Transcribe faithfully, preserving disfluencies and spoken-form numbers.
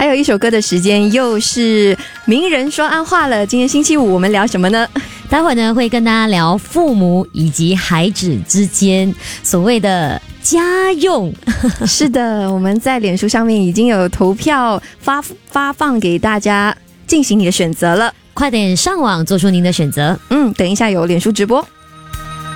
有一首歌的时间，又是名人说暗话了。今天星期五，我们聊什么呢？ 待会儿呢会跟大家聊父母以及孩子之间所谓的家用。 是的，我们在脸书上面已经有投票发发放给大家进行你的选择了， 快点上网做出您的选择。 嗯，等一下有脸书直播。